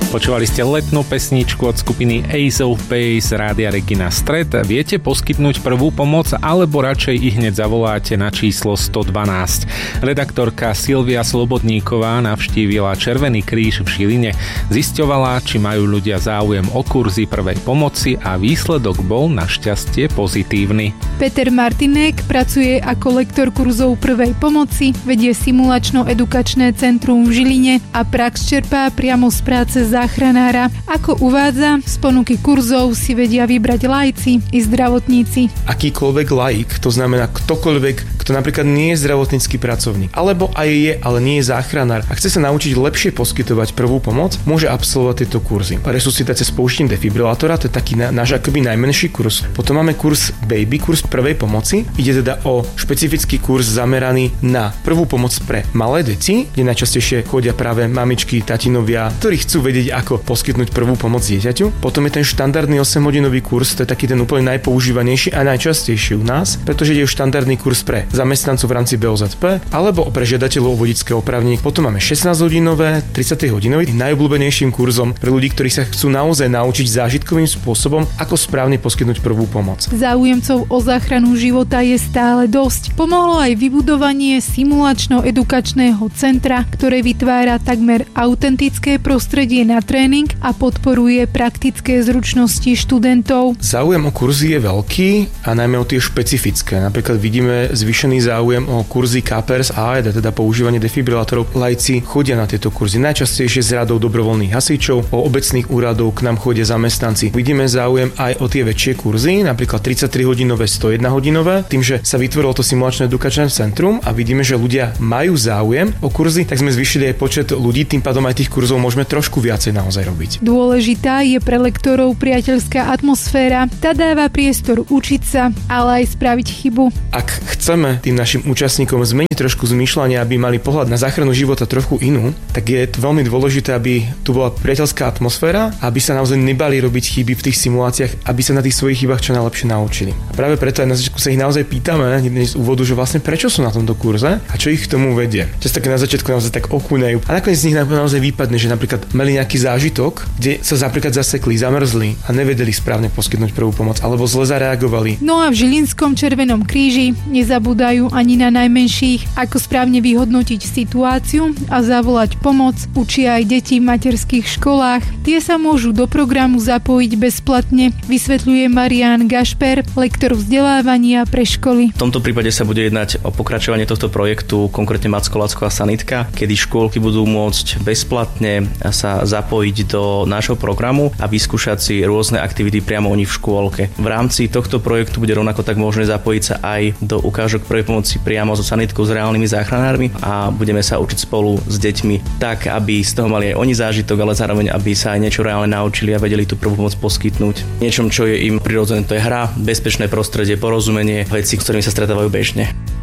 Počúvali ste letnú pesničku od skupiny Ace of Base Rádia Regina Stret. Viete poskytnúť prvú pomoc alebo radšej ich hneď zavoláte na číslo 112. Redaktorka Silvia Slobodníková navštívila Červený kríž v Žiline. Zisťovala, či majú ľudia záujem o kurzy prvej pomoci a výsledok bol našťastie pozitívny. Peter Martinek pracuje ako lektor kurzov prvej pomoci, vedie simulačno-edukačné centrum v Žiline a prax čerpá priamo z práce záchranára. Ako uvádza, z ponuky kurzov si vedia vybrať laici i zdravotníci. Akýkoľvek laik, to znamená ktokoľvek, kto napríklad nie je zdravotnícky pracovník, alebo aj je, ale nie je záchranár a chce sa naučiť lepšie poskytovať prvú pomoc, môže absolvovať tieto kurzy. Resuscitácia s použitím defibrilátora, to je taký náš akoby najmenší kurz. Potom máme kurz Baby, kurz prvej pomoci. Ide teda o špecifický kurz zameraný na prvú pomoc pre malé deti, kde najčastejšie chodia práve mamičky, tatinovia, ktorí chcú vedieť, ako poskytnúť prvú pomoc dieťaťu. Potom je ten štandardný 8-hodinový kurz, to je taký ten úplne najpoužívanejší a najčastejší u nás, pretože ide o štandardný kurz pre zamestnancov v rámci BOZP alebo pre žiadateľov o vodičské oprávnenie. Potom máme 16-hodinové, 30-hodinové, najobľúbenejším kurzom pre ľudí, ktorí sa chcú naozaj naučiť zážitkovým spôsobom, ako správne poskytnúť prvú pomoc. Záujemcov o záchranu života je stále dosť. Pomohlo aj vybudovanie simulačno-edukačného centra, ktoré vytvára takmer autentické prostredie na tréning a podporuje praktické zručnosti študentov. Záujem o kurzy je veľký a najmä o tie špecifické. Napríklad vidíme zvýšený záujem o kurzy KPRS a teda používanie defibrilátorov. Laici chodia na tieto kurzy najčastejšie z radou dobrovoľných hasičov, o obecných úradov k nám chodia zamestnanci. Vidíme záujem aj o tie väčšie kurzy, napríklad 33-hodinové, 101-hodinové. Tým, že sa vytvorilo to simulačné edukačné centrum a vidíme, že ľudia majú záujem o kurzy, tak sme zvýšili aj počet ľudí, tým pádom aj tých kurzov môžeme trošku viacej naozaj robiť. Dôležitá je pre lektorov priateľská atmosféra. Tá dáva priestor učiť sa, ale aj spraviť chybu. Ak chceme tým našim účastníkom zmeniť trošku zmýšľanie, aby mali pohľad na záchranu života trochu inú, tak je veľmi dôležité, aby tu bola priateľská atmosféra, aby sa naozaj nebali robiť chyby v tých simuláciách, aby sa na tých svojich chybách čo najlepšie naučili. A práve preto aj na začiatku sa ich naozaj pýtame z úvodu, že vlastne prečo sú na tomto kurze a čo ich k tomu vedie. Často také na začiatku naozaj tak okúnajú a nakoniec z nich naozaj vypadne, že napríklad mali nejaký zážitok, kde sa napríklad zasekli, zamrzli a nevedeli správne poskytnúť prvú pomoc alebo zle zareagovali. No a v Žilinskom Červenom kríži nezabúdajú ani na najmenších, ako správne vyhodnotiť situáciu a zavolať pomoc. Učia aj deti v materských školách. Tie sa môžu do programu zapojiť bezplatne, vysvetľuje Marián Gašper, lektor vzdelávania pre školy. V tomto prípade sa bude jednať o pokračovanie tohto projektu, konkrétne Macko-Lacková sanitka, kedy škôlky budú môcť bezplatne sa zapojiť do nášho programu a vyskúšať si rôzne aktivity priamo u nich v škôlke. V rámci tohto projektu bude rovnako tak možné zapojiť sa aj do ukážok prvej pomoci priamo so sanitkou s reálnymi záchranármi a budeme sa učiť spolu s deťmi tak, aby z toho mali aj oni zážitok, ale zároveň aby sa aj niečo reálne naučili a vedeli tú prvú pomoc poskytnúť. Niečom, čo je im prirodzené, to je hra, bezpečné prostredie, porozumenie, veci, s ktorými sa stretávajú bežne.